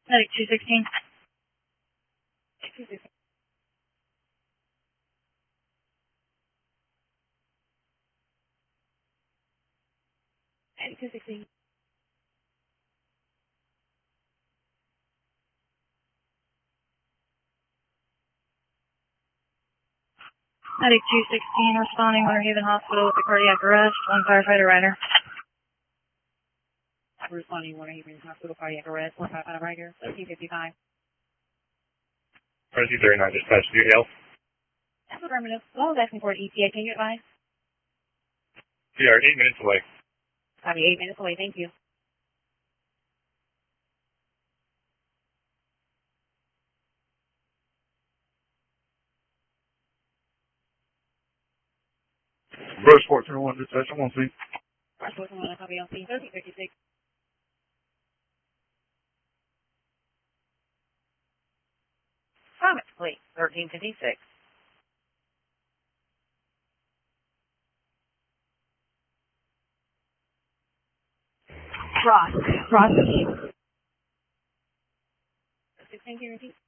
Medic 216. 216. Medic 216. Medic 216 responding Winter Haven Hospital with a cardiac arrest. One firefighter rider. Responding Winter Haven Hospital cardiac arrest. One firefighter rider. 1355. 2239 dispatch, do you help? That's affirmative. Well, I was asking for an ETA. Can you advise? We are 8 minutes away. Copy, 8 minutes away. Thank you. Brush 1401 dispatch, I'm on scene. Rush 411, copy on scene. 1356. Comment, please. 1356. Frost. 16, can you repeat?